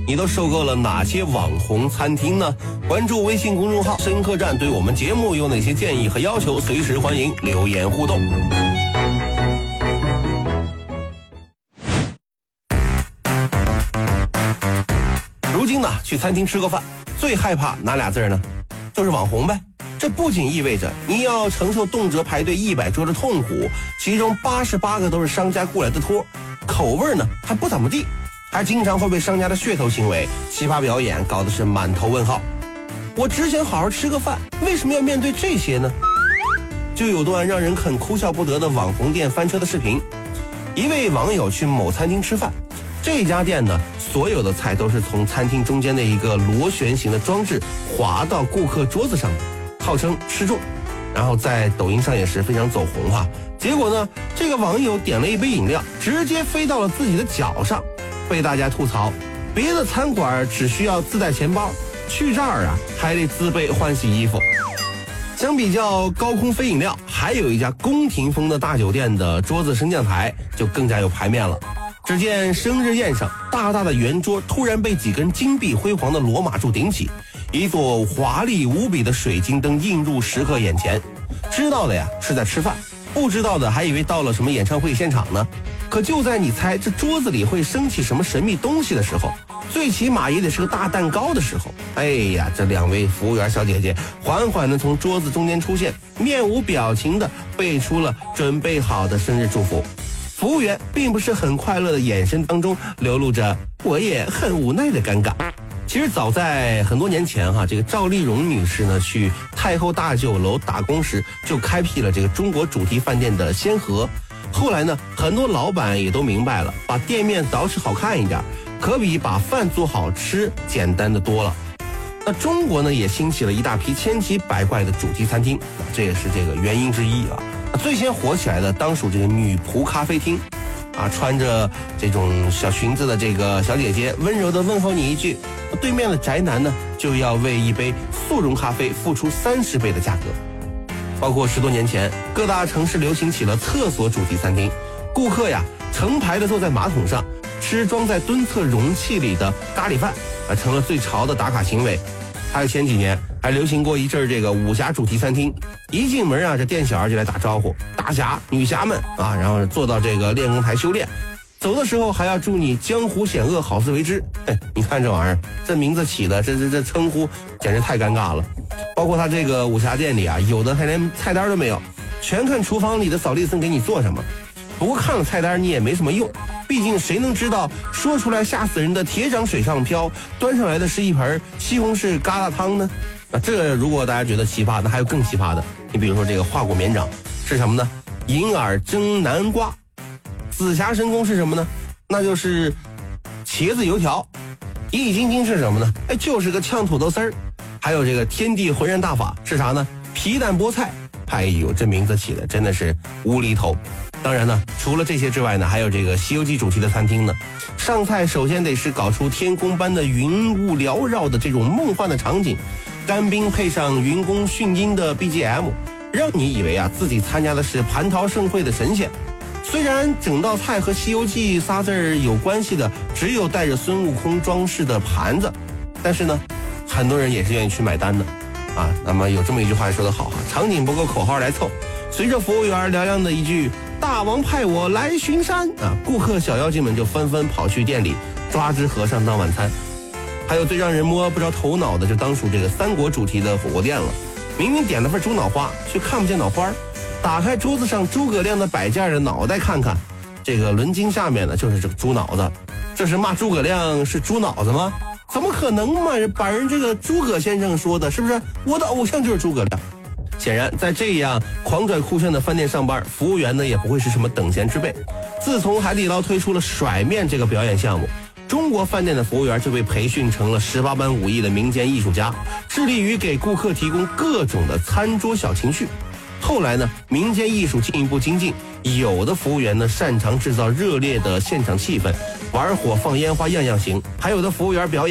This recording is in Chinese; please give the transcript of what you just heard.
你都受够了哪些网红餐厅呢？关注微信公众号深客栈，对我们节目有哪些建议和要求，随时欢迎留言互动。如今呢，去餐厅吃个饭，最害怕哪俩字呢？就是网红呗。这不仅意味着你要承受动辄排队100桌的痛苦，其中88个都是商家雇来的托，口味呢还不怎么地，还经常会被商家的噱头行为、奇葩表演搞得是满头问号。我只想好好吃个饭，为什么要面对这些呢？就有段让人很哭笑不得的网红店翻车的视频。一位网友去某餐厅吃饭，这家店呢，所有的菜都是从餐厅中间的一个螺旋形的装置滑到顾客桌子上的，号称吃重，然后在抖音上也是非常走红哈。结果呢，这个网友点了一杯饮料，直接飞到了自己的脚上，被大家吐槽，别的餐馆只需要自带钱包，去这儿啊还得自备换洗衣服。相比较高空飞饮料，还有一家宫廷风的大酒店的桌子升降台就更加有排面了。只见生日宴上，大大的圆桌突然被几根金碧辉煌的罗马柱顶起，一座华丽无比的水晶灯映入食客眼前。知道的呀是在吃饭，不知道的还以为到了什么演唱会现场呢。可就在你猜这桌子里会升起什么神秘东西的时候，最起码也得是个大蛋糕的时候，哎呀，这两位服务员小姐姐缓缓地从桌子中间出现，面无表情地背出了准备好的生日祝福。服务员并不是很快乐的眼神当中流露着我也很无奈的尴尬。其实早在很多年前哈，这个赵丽蓉女士呢去太后大酒楼打工时，就开辟了这个中国主题饭店的先河。后来呢，很多老板也都明白了，把店面捯饬好看一点，可比把饭做好吃简单的多了。那中国呢，也兴起了一大批千奇百怪的主题餐厅，这也是这个原因之一啊。最先火起来的当属这个女仆咖啡厅，啊，穿着这种小裙子的这个小姐姐温柔的问候你一句，对面的宅男呢就要为一杯速溶咖啡付出30倍的价格。包括10多年前，各大城市流行起了厕所主题餐厅，顾客呀成排的坐在马桶上吃装在蹲厕容器里的咖喱饭，成了最潮的打卡行为。还有前几年还流行过一阵这个武侠主题餐厅，一进门啊，这店小二就来打招呼，大侠女侠们啊，然后坐到这个练功台修炼，走的时候还要祝你江湖险恶，好自为之。哎，你看这玩意儿，这名字起的，这称呼简直太尴尬了。包括他这个武侠店里啊，有的还连菜单都没有，全看厨房里的扫地僧给你做什么。不过看了菜单你也没什么用，毕竟谁能知道说出来吓死人的铁掌水上漂，端上来的是一盆西红柿疙瘩汤呢？这如果大家觉得奇葩，那还有更奇葩的。你比如说这个化骨绵掌是什么呢？银耳蒸南瓜。紫霞神功是什么呢？那就是茄子油条。易筋经是什么呢？哎，就是个呛土豆丝儿。还有这个天地浑然大法是啥呢？皮蛋菠菜。哎呦，这名字起的真的是无厘头。当然呢，除了这些之外呢，还有这个西游记主题的餐厅呢。上菜首先得是搞出天空般的云雾缭绕的这种梦幻的场景，干冰配上云宫迅音的 BGM， 让你以为啊自己参加的是蟠桃盛会的神仙。虽然整道菜和西游记仨字儿有关系的只有带着孙悟空装饰的盘子，但是呢很多人也是愿意去买单的啊。那么有这么一句话说得好哈，场景不够口号来凑，随着服务员嘹亮的一句大王派我来巡山啊，顾客小妖精们就纷纷跑去店里抓只和尚当晚餐。还有最让人摸不着头脑的，就当属这个三国主题的火锅店了。明明点了份猪脑花，却看不见脑花，打开桌子上诸葛亮的摆件的脑袋看看，这个轮巾下面呢就是这个猪脑子。这是骂诸葛亮是猪脑子吗？怎么可能嘛，把人这个诸葛先生说的是不是？我的偶像就是诸葛亮。显然在这样狂拽酷炫的饭店上班，服务员呢也不会是什么等闲之辈。自从海底捞推出了甩面这个表演项目，中国饭店的服务员就被培训成了18般武艺的民间艺术家，致力于给顾客提供各种的餐桌小情绪。后来呢，民间艺术进一步精进，有的服务员呢擅长制造热烈的现场气氛，玩火放烟花样样行，还有的服务员表演